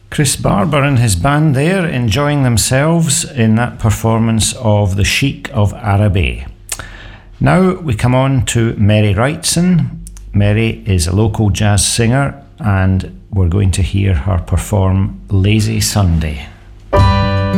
Chris Barber and his band there enjoying themselves in that performance of The Sheik of Araby. Now we come on to Mary Wrightson. Mary is a local jazz singer and we're going to hear her perform Lazy Sunday.